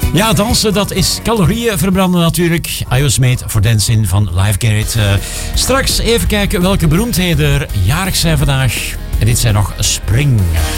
Ja, dansen, dat is calorieën verbranden natuurlijk. I Was Made for Dancing van Live Garrett. Straks even kijken welke beroemdheden er jarig zijn vandaag. En dit zijn nog Spring.